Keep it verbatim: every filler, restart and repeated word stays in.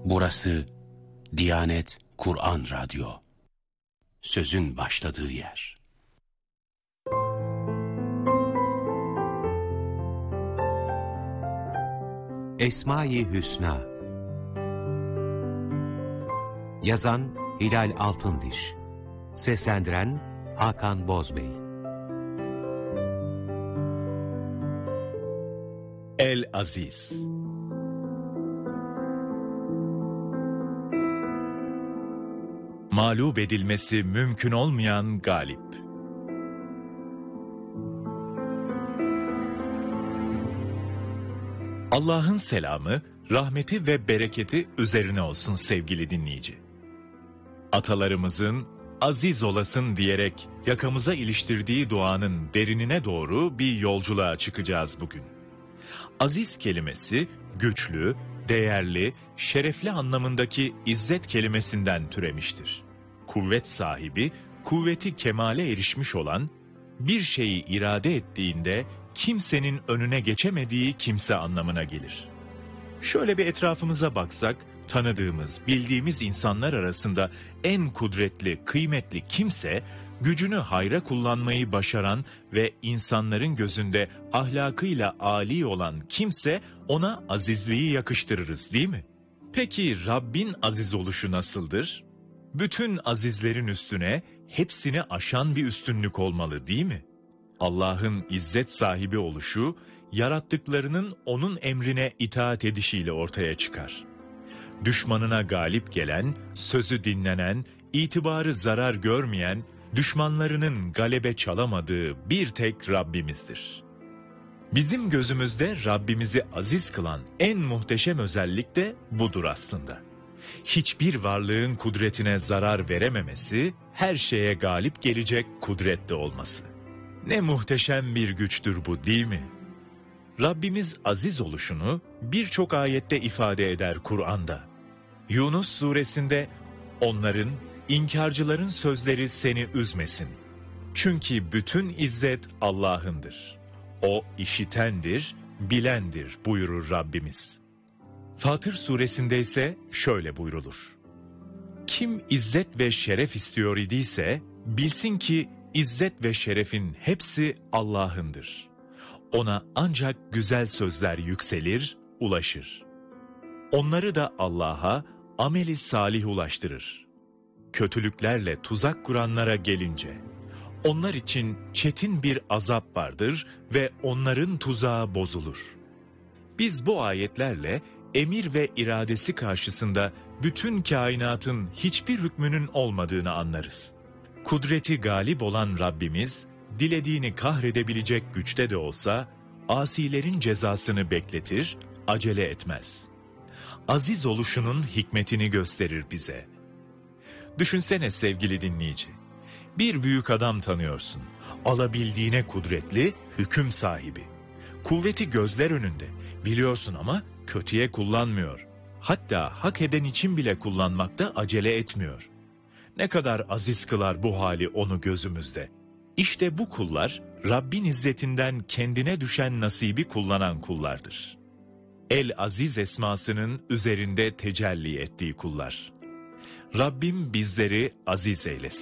Burası Diyanet Kur'an Radyo. Sözün başladığı yer. Esma-i Hüsna. Yazan Hilal Altındiş. Seslendiren Hakan Bozbey. El-Aziz. Mağlup edilmesi mümkün olmayan galip. Allah'ın selamı, rahmeti ve bereketi üzerine olsun sevgili dinleyici. Atalarımızın aziz olasın diyerek yakamıza iliştirdiği duanın derinine doğru bir yolculuğa çıkacağız bugün. Aziz kelimesi güçlü, değerli, şerefli anlamındaki izzet kelimesinden türemiştir. Kuvvet sahibi, kuvveti kemale erişmiş olan, bir şeyi irade ettiğinde kimsenin önüne geçemediği kimse anlamına gelir. Şöyle bir etrafımıza baksak, tanıdığımız, bildiğimiz insanlar arasında en kudretli, kıymetli kimse, gücünü hayra kullanmayı başaran ve insanların gözünde ahlakıyla âli olan kimse, ona azizliği yakıştırırız, değil mi? Peki Rabbin aziz oluşu nasıldır? Bütün azizlerin üstüne hepsini aşan bir üstünlük olmalı, değil mi? Allah'ın izzet sahibi oluşu, yarattıklarının onun emrine itaat edişiyle ortaya çıkar. Düşmanına galip gelen, sözü dinlenen, itibarı zarar görmeyen, düşmanlarının galebe çalamadığı bir tek Rabbimizdir. Bizim gözümüzde Rabbimizi aziz kılan en muhteşem özellik de budur aslında. Hiçbir varlığın kudretine zarar verememesi, her şeye galip gelecek kudretli olması. Ne muhteşem bir güçtür bu, değil mi? Rabbimiz aziz oluşunu birçok ayette ifade eder Kur'an'da. Yunus suresinde onların, inkarcıların sözleri seni üzmesin. Çünkü bütün izzet Allah'ındır. O işitendir, bilendir buyurur Rabbimiz. Fatır suresinde ise şöyle buyrulur. Kim izzet ve şeref istiyor idiyse, bilsin ki izzet ve şerefin hepsi Allah'ındır. Ona ancak güzel sözler yükselir, ulaşır. Onları da Allah'a ameli salih ulaştırır. Kötülüklerle tuzak kuranlara gelince, onlar için çetin bir azap vardır ve onların tuzağı bozulur. Biz bu ayetlerle emir ve iradesi karşısında bütün kainatın hiçbir hükmünün olmadığını anlarız. Kudreti galip olan Rabbimiz, dilediğini kahredebilecek güçte de olsa, asilerin cezasını bekletir, acele etmez. Aziz oluşunun hikmetini gösterir bize. Düşünsene sevgili dinleyici, bir büyük adam tanıyorsun, alabildiğine kudretli, hüküm sahibi. Kuvveti gözler önünde, biliyorsun ama kötüye kullanmıyor. Hatta hak eden için bile kullanmakta acele etmiyor. Ne kadar aziz kılar bu hali onu gözümüzde. İşte bu kullar, Rabbin izzetinden kendine düşen nasibi kullanan kullardır. El-Aziz esmasının üzerinde tecelli ettiği kullar. Rabbim bizleri aziz eylesin.